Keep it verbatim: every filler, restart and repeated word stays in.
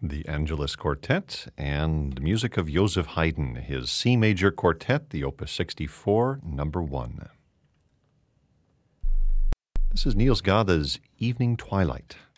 the Angelus Quartet, and music of Joseph Haydn, his C major quartet, the Opus sixty-four, number one. This is Niels Gada's Evening Twilight.